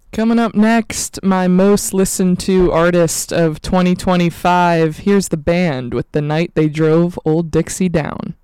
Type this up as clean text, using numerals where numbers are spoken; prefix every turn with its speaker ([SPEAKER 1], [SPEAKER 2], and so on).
[SPEAKER 1] Coming up next, my most listened to artist of 2025. Here's the band with The Night They Drove Old Dixie Down.